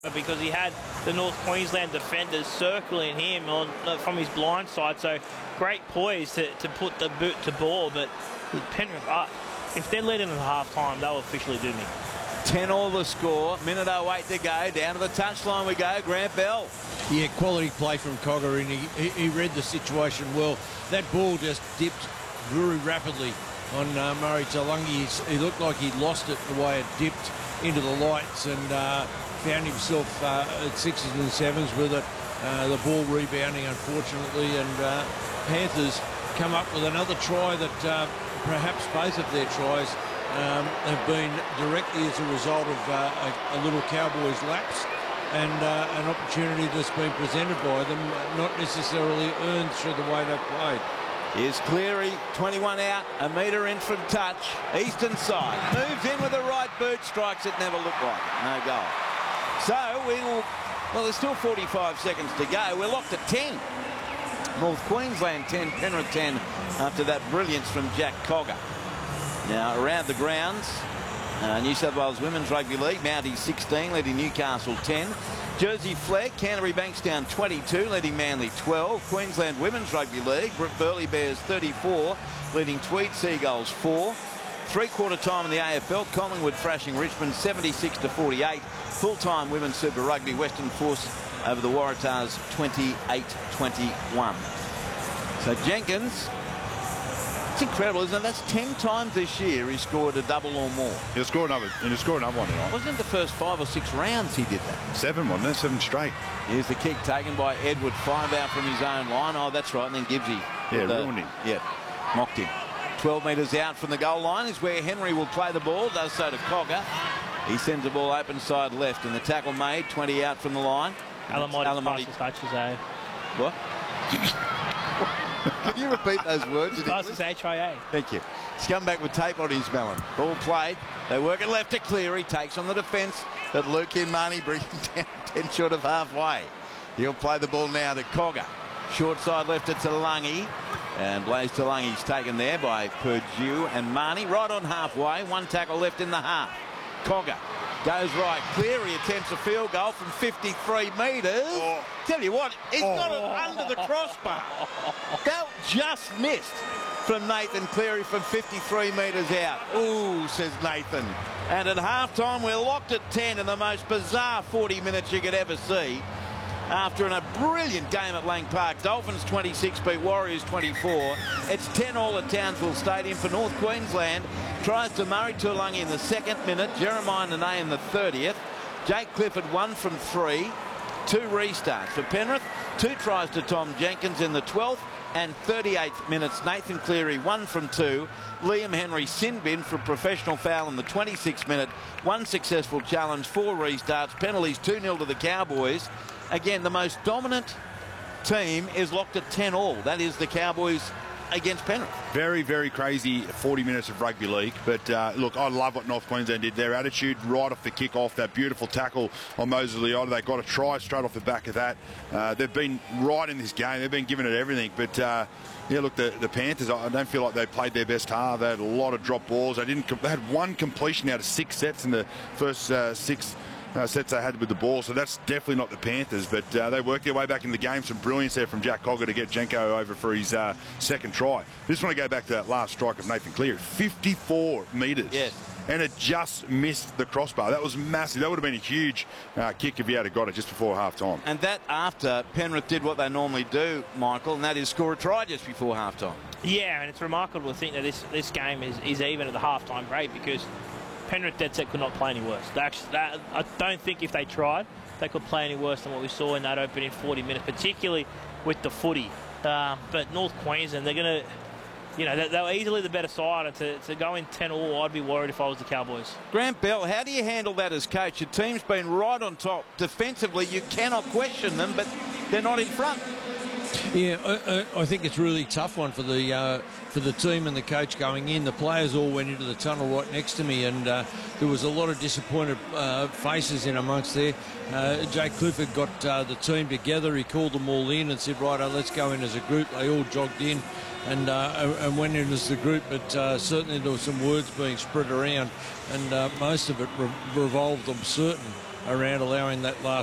because he had the North Queensland defenders circling him from his blind side. So great poise to put the boot to ball. But Penrith, if they're leading at half-time, they'll officially do me. 10 all the score. Minute 08 to go. Down to the touchline we go. Grant Bell. Yeah, quality play from Cogger, and he read the situation well. That ball just dipped very rapidly on Murray Taulagi. He looked like he'd lost it the way it dipped into the lights, and found himself at 6s and 7s with it. The ball rebounding, unfortunately, and Panthers come up with another try that perhaps both of their tries have been directly as a result of a little Cowboys lapse and an opportunity that's been presented by them, not necessarily earned through the way they've played. Here's Cleary, 21 out, a metre in from touch, eastern side, moves in with the right boot, strikes it, never looked like it, no goal. So we will, well, there's still 45 seconds to go. We're locked at 10. North Queensland 10, Penrith 10 after that brilliance from Jack Cogger. Now around the grounds, New South Wales Women's Rugby League, Mounties 16, leading Newcastle 10. Jersey Flegg, Canterbury Bankstown 22, leading Manly 12. Queensland Women's Rugby League, Burleigh Bears 34, leading Tweed Seagulls 4. Three-quarter time in the AFL, Collingwood thrashing Richmond 76-48. Full-time Women's Super Rugby, Western Force over the Waratahs 28-21. So Jenkins, it's incredible, isn't it? That's 10 times this year he scored a double or more. He'll score another one tonight. Wasn't it the first 5 or 6 rounds he did that? 7, wasn't it? 7 straight. Here's the kick taken by Edward, 5 out from his own line. Oh, that's right, and then Gibbsy. Ruined him. Yeah, mocked him. 12 metres out from the goal line is where Henry will play the ball, does so to Cogger. He sends the ball open side left, and the tackle made, 20 out from the line. Alamotti touches A. What? Can you repeat those words? Passes HIA. Thank you. Scumbag with tape on his melon. Ball played. They work it left to Cleary. Takes on the defence, but Luke Inmani brings him down 10 short of halfway. He'll play the ball now to Cogger. Short side left to Taulagi. And Blaise Talangi's taken there by Purdue and Marnie. Right on halfway. One tackle left in the half. Cogger goes right. Cleary attempts a field goal from 53 metres. Oh. Tell you what, he's got it under the crossbar. That just missed from Nathan Cleary from 53 metres out. Ooh, says Nathan. And at halftime, we're locked at 10 in the most bizarre 40 minutes you could ever see. After a brilliant game at Lang Park, Dolphins 26 beat Warriors 24. It's 10 all at Townsville Stadium for North Queensland. Tries to Murray Taulagi in the 2nd minute, Jeremiah Nene in the 30th. Jake Clifford 1 from 3. 2 restarts for Penrith. 2 tries to Tom Jenkins in the 12th and 38th minutes. Nathan Cleary 1 from 2. Liam Henry sin bin for a professional foul in the 26th minute. 1 successful challenge, 4 restarts, penalties 2-0 to the Cowboys. Again, the most dominant team is locked at 10 all. That is the Cowboys against Penrith. Very, very crazy 40 minutes of rugby league. But look, I love what North Queensland did. Their attitude right off the kick-off, that beautiful tackle on Moses Leota. They got a try straight off the back of that. They've been right in this game. They've been giving it everything. But yeah, look, the Panthers, I don't feel like they played their best half. They had a lot of drop balls. They had 1 completion out of 6 sets in the first 6 sets they had with the ball, so that's definitely not the Panthers, but they worked their way back in the game. Some brilliance there from Jack Cogger to get Jenko over for his 2nd try. Just want to go back to that last strike of Nathan Cleary, 54 metres. Yes. And it just missed the crossbar. That was massive. That would have been a huge kick if he had got it just before half-time. And that after Penrith did what they normally do, Michael, and that is score a try just before half-time. Yeah, and it's remarkable to think that this game is even at the half-time break, because Penrith dead set could not play any worse. I don't think if they tried, they could play any worse than what we saw in that opening 40 minutes, particularly with the footy. But North Queensland, they're going to, you know, they were easily the better side, and to go in 10 all, I'd be worried if I was the Cowboys. Grant Bell, how do you handle that as coach? Your team's been right on top. Defensively, you cannot question them, but they're not in front. Yeah, I think it's a really tough one for the team and the coach going in. The players all went into the tunnel right next to me, and there was a lot of disappointed faces in amongst there. Jake Clifford got the team together. He called them all in and said, right, let's go in as a group. They all jogged in and went in as the group, but certainly there were some words being spread around, and most of it revolved, I'm certain, around allowing that last